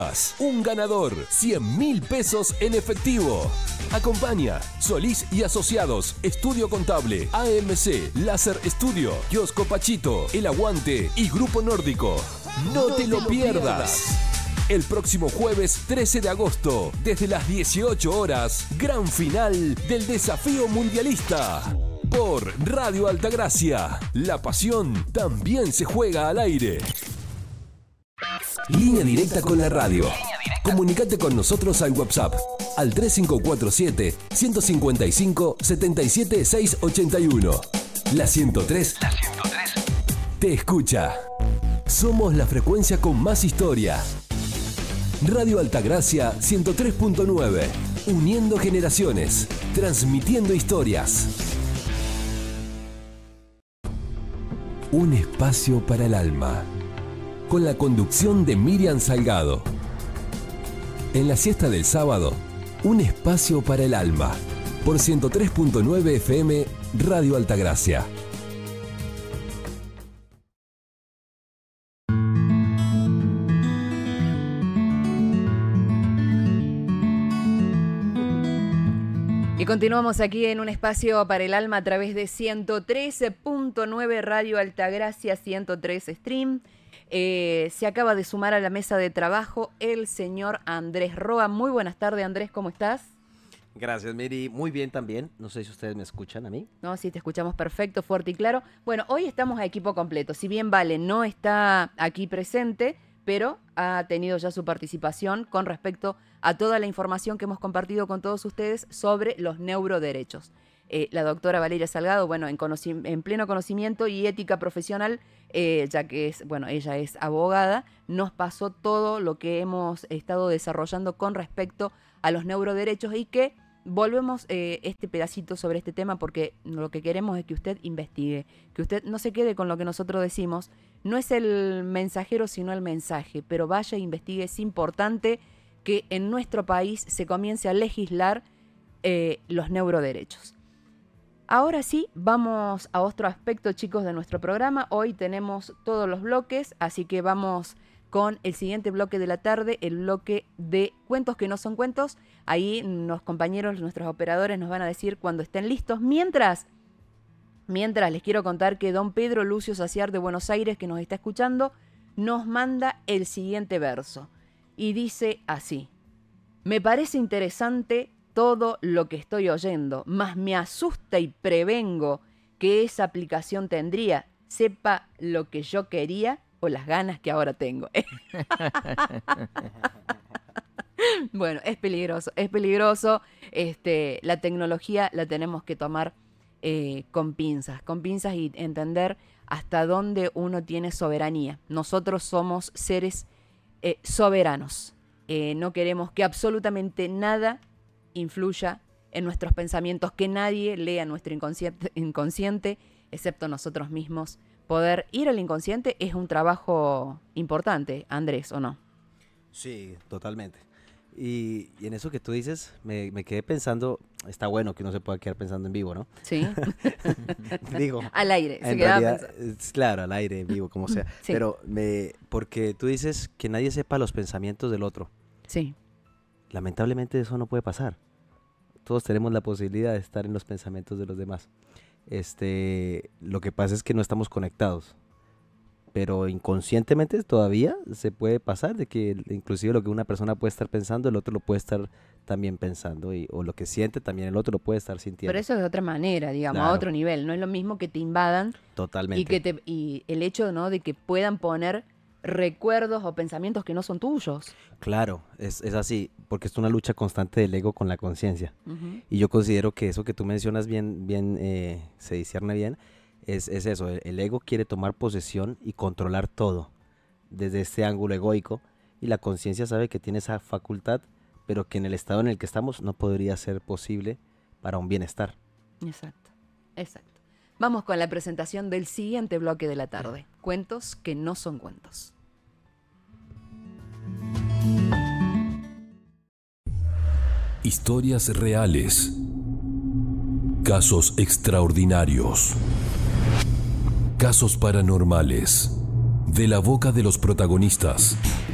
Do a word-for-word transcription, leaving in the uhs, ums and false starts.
Un ganador, cien mil pesos en efectivo. Acompaña Solís y Asociados, Estudio Contable, A M C, Láser Estudio, Kiosco Pachito, El Aguante y Grupo Nórdico. No, no te, te lo pierdas. pierdas. El próximo jueves trece de agosto, desde las dieciocho horas, gran final del Desafío Mundialista. Por Radio Altagracia. La pasión también se juega al aire. Línea directa con la radio. Comunicate con nosotros al WhatsApp al tres cinco cuatro siete, uno cinco cinco, siete siete seis ocho uno. La ciento tres, la ciento tres te escucha. Somos la frecuencia con más historia. Radio Altagracia ciento tres punto nueve. Uniendo generaciones. Transmitiendo historias. Un espacio para el alma. Con la conducción de Miriam Salgado. En la siesta del sábado, un espacio para el alma. Por ciento tres punto nueve F M, Radio Altagracia. Y continuamos aquí en un espacio para el alma a través de ciento trece punto nueve Radio Altagracia, ciento tres Stream. Eh, se acaba de sumar a la mesa de trabajo el señor Andrés Roa. Muy buenas tardes, Andrés, ¿cómo estás? Gracias, Miri. Muy bien también. No sé si ustedes me escuchan a mí. No, sí, te escuchamos perfecto, fuerte y claro. Bueno, hoy estamos a equipo completo. Si bien Vale no está aquí presente, pero ha tenido ya su participación con respecto a toda la información que hemos compartido con todos ustedes sobre los neuroderechos. Eh, la doctora Valeria Salgado, bueno, en, conoci- en pleno conocimiento y ética profesional, eh, ya que es, bueno, ella es abogada, nos pasó todo lo que hemos estado desarrollando con respecto a los neuroderechos y que volvemos eh, este pedacito sobre este tema porque lo que queremos es que usted investigue, que usted no se quede con lo que nosotros decimos. No es el mensajero, sino el mensaje, pero vaya e investigue. Es importante que en nuestro país se comience a legislar eh, los neuroderechos. Ahora sí, vamos a otro aspecto, chicos, de nuestro programa. Hoy tenemos todos los bloques, así que vamos con el siguiente bloque de la tarde, el bloque de cuentos que no son cuentos. Ahí los compañeros, nuestros operadores nos van a decir cuando estén listos. Mientras, mientras les quiero contar que don Pedro Lucio Saciar de Buenos Aires, que nos está escuchando, nos manda el siguiente verso. Y dice así: me parece interesante todo lo que estoy oyendo, mas me asusta y prevengo que esa aplicación tendría, sepa lo que yo quería o las ganas que ahora tengo. Bueno, es peligroso, es peligroso. Este, la tecnología la tenemos que tomar eh, con pinzas, con pinzas y entender hasta dónde uno tiene soberanía. Nosotros somos seres eh, soberanos. Eh, no queremos que absolutamente nada influya en nuestros pensamientos, que nadie lea nuestro inconsciente, inconsciente, excepto nosotros mismos. Poder ir al inconsciente es un trabajo importante, Andrés, ¿o no? Sí, totalmente. Y, y en eso que tú dices, me, me quedé pensando, está bueno que uno se pueda quedar pensando en vivo, ¿no? Sí. Digo, al aire, se en quedaba realidad, pensando. es, claro, al aire, en vivo, como sea. Sí. Pero me, porque tú dices que nadie sepa los pensamientos del otro. Sí. Lamentablemente eso no puede pasar. Todos tenemos la posibilidad de estar en los pensamientos de los demás. Este, lo que pasa es que no estamos conectados. Pero inconscientemente todavía se puede pasar de que inclusive lo que una persona puede estar pensando, el otro lo puede estar también pensando. Y, o lo que siente también el otro lo puede estar sintiendo. Pero eso es de otra manera, digamos, Claro. a otro nivel. No es lo mismo que te invadan. Totalmente. Y, que te, y el hecho, ¿no?, de que puedan poner recuerdos o pensamientos que no son tuyos. Claro, es, es así, porque es una lucha constante del ego con la conciencia. Uh-huh. Y yo considero que eso que tú mencionas bien, bien eh, se discierne bien, es, es eso, el, el ego quiere tomar posesión y controlar todo desde este ángulo egoico, y la conciencia sabe que tiene esa facultad, pero que en el estado en el que estamos no podría ser posible para un bienestar. Exacto, exacto. Vamos con la presentación del siguiente bloque de la tarde. Cuentos que no son cuentos. Historias reales. Casos extraordinarios. Casos paranormales. De la boca de los protagonistas.